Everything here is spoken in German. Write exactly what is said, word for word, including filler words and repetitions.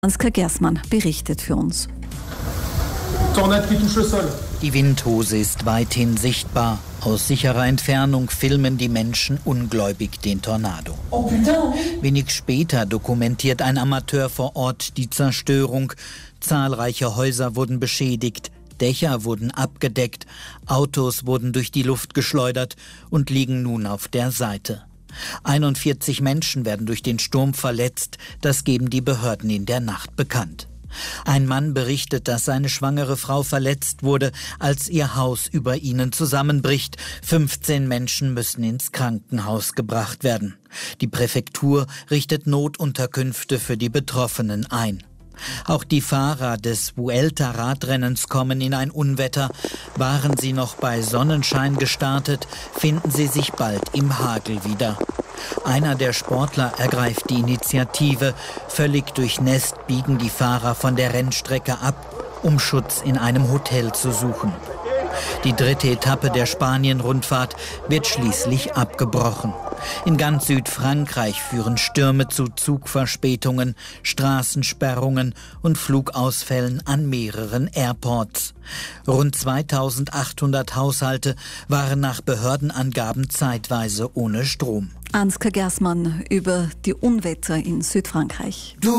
Ansgar Gersmann berichtet für uns. Die Windhose ist weithin sichtbar. Aus sicherer Entfernung filmen die Menschen ungläubig den Tornado. Oh putain. Wenig später dokumentiert ein Amateur vor Ort die Zerstörung. Zahlreiche Häuser wurden beschädigt, Dächer wurden abgedeckt, Autos wurden durch die Luft geschleudert und liegen nun auf der Seite. einundvierzig Menschen werden durch den Sturm verletzt, das geben die Behörden in der Nacht bekannt. Ein Mann berichtet, dass seine schwangere Frau verletzt wurde, als ihr Haus über ihnen zusammenbricht. fünfzehn Menschen müssen ins Krankenhaus gebracht werden. Die Präfektur richtet Notunterkünfte für die Betroffenen ein. Auch die Fahrer des Vuelta-Radrennens kommen in ein Unwetter. Waren sie noch bei Sonnenschein gestartet, finden sie sich bald im Hagel wieder. Einer der Sportler ergreift die Initiative. Völlig durchnässt biegen die Fahrer von der Rennstrecke ab, um Schutz in einem Hotel zu suchen. Die dritte Etappe der Spanien-Rundfahrt wird schließlich abgebrochen. In ganz Südfrankreich führen Stürme zu Zugverspätungen, Straßensperrungen und Flugausfällen an mehreren Airports. Rund zweitausendachthundert Haushalte waren nach Behördenangaben zeitweise ohne Strom. Ansgar Gersmann über die Unwetter in Südfrankreich.